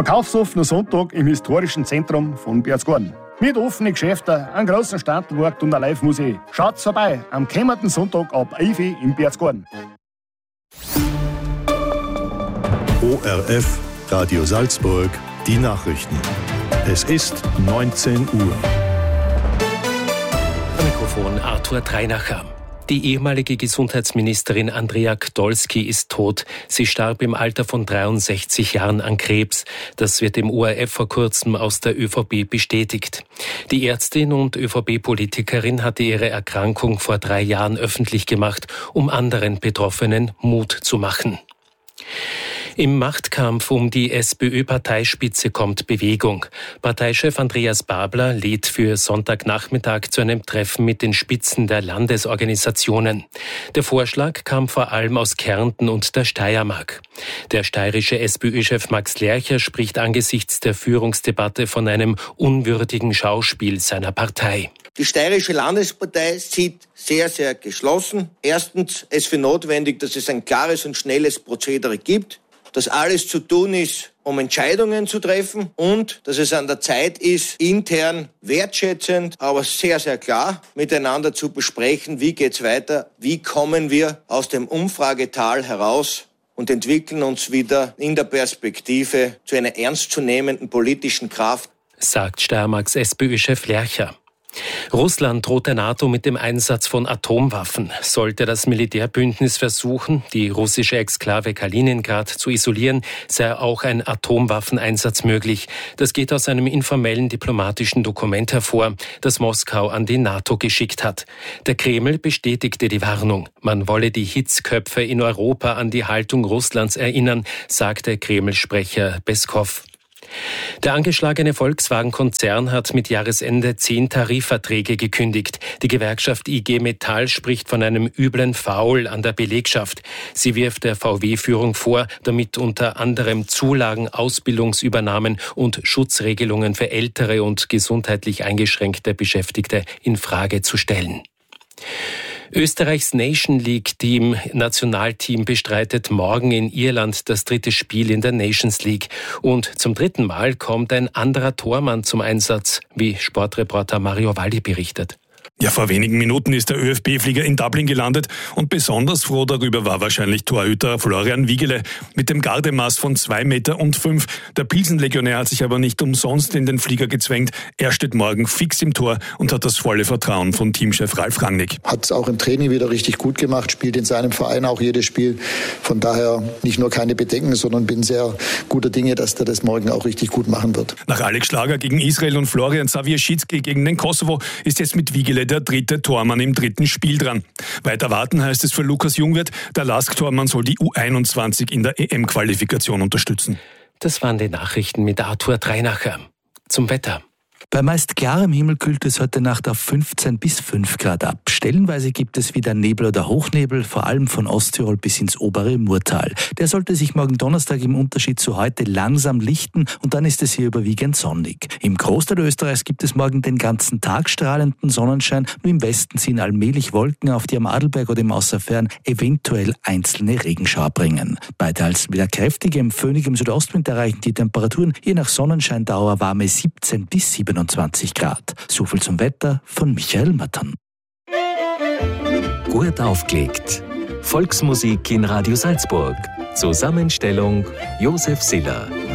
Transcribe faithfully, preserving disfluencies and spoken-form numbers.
Verkaufsoffener Sonntag im historischen Zentrum von Berchtesgaden. Mit offenen Geschäften, einem großen Standmarkt und einer Live-Musik. Schaut vorbei am kommenden Sonntag ab elf Uhr in Berchtesgaden. O R F, Radio Salzburg, die Nachrichten. Es ist neunzehn Uhr. Am Mikrofon Arthur Dreinacher. Die ehemalige Gesundheitsministerin Andrea Gdolski ist tot. Sie starb im Alter von dreiundsechzig Jahren an Krebs. Das wird dem O R F vor kurzem aus der ÖVP bestätigt. Die Ärztin und ÖVP-Politikerin hatte ihre Erkrankung vor drei Jahren öffentlich gemacht, um anderen Betroffenen Mut zu machen. Im Machtkampf um die SPÖ-Parteispitze kommt Bewegung. Parteichef Andreas Babler lädt für Sonntagnachmittag zu einem Treffen mit den Spitzen der Landesorganisationen. Der Vorschlag kam vor allem aus Kärnten und der Steiermark. Der steirische SPÖ-Chef Max Lercher spricht angesichts der Führungsdebatte von einem unwürdigen Schauspiel seiner Partei. Die steirische Landespartei sieht sehr, sehr geschlossen. Erstens es für notwendig, dass es ein klares und schnelles Prozedere gibt, dass alles zu tun ist, um Entscheidungen zu treffen und dass es an der Zeit ist, intern wertschätzend, aber sehr, sehr klar miteinander zu besprechen, wie geht's weiter, wie kommen wir aus dem Umfragetal heraus und entwickeln uns wieder in der Perspektive zu einer ernstzunehmenden politischen Kraft, sagt Steiermarks SPÖ-Chef Lercher. Russland droht der NATO mit dem Einsatz von Atomwaffen. Sollte das Militärbündnis versuchen, die russische Exklave Kaliningrad zu isolieren, sei auch ein Atomwaffeneinsatz möglich. Das geht aus einem informellen diplomatischen Dokument hervor, das Moskau an die NATO geschickt hat. Der Kreml bestätigte die Warnung. Man wolle die Hitzköpfe in Europa an die Haltung Russlands erinnern, sagte Kreml-Sprecher Peskow. Der angeschlagene Volkswagen-Konzern hat mit Jahresende zehn Tarifverträge gekündigt. Die Gewerkschaft I G Metall spricht von einem üblen Foul an der Belegschaft. Sie wirft der V W-Führung vor, damit unter anderem Zulagen, Ausbildungsübernahmen und Schutzregelungen für ältere und gesundheitlich eingeschränkte Beschäftigte in Frage zu stellen. Österreichs Nation League-Team, Nationalteam, bestreitet morgen in Irland das dritte Spiel in der Nations League. Und zum dritten Mal kommt ein anderer Tormann zum Einsatz, wie Sportreporter Mario Valli berichtet. Ja, vor wenigen Minuten ist der ÖFB-Flieger in Dublin gelandet und besonders froh darüber war wahrscheinlich Torhüter Florian Wiegele mit dem Gardemaß von zwei Meter und fünf. Der Pilsen-Legionär hat sich aber nicht umsonst in den Flieger gezwängt. Er steht morgen fix im Tor und hat das volle Vertrauen von Teamchef Ralf Rangnick. Hat es auch im Training wieder richtig gut gemacht, spielt in seinem Verein auch jedes Spiel. Von daher nicht nur keine Bedenken, sondern bin sehr guter Dinge, dass der das morgen auch richtig gut machen wird. Nach Alex Schlager gegen Israel und Florian Savieszycki gegen den Kosovo ist jetzt mit Wiegele der dritte Tormann im dritten Spiel dran. Weiter warten heißt es für Lukas Jungwirth. Der Lask-Tormann soll die U einundzwanzig in der E M-Qualifikation unterstützen. Das waren die Nachrichten mit Arthur Dreinacher. Zum Wetter. Bei meist klarem Himmel kühlt es heute Nacht auf fünfzehn bis fünf Grad ab. Stellenweise gibt es wieder Nebel oder Hochnebel, vor allem von Osttirol bis ins obere Murtal. Der sollte sich morgen Donnerstag im Unterschied zu heute langsam lichten und dann ist es hier überwiegend sonnig. Im Großteil Österreichs gibt es morgen den ganzen Tag strahlenden Sonnenschein, nur im Westen ziehen allmählich Wolken auf, die am Adelberg oder im Außerfern eventuell einzelne Regenschauer bringen. Bei teils wieder kräftigem, föhnigem Südostwind erreichen die Temperaturen je nach Sonnenscheindauer warme siebzehn bis siebenundzwanzig Grad. So viel zum Wetter von Michael Mattern. Gut aufgelegt. Volksmusik in Radio Salzburg. Zusammenstellung Josef Siller.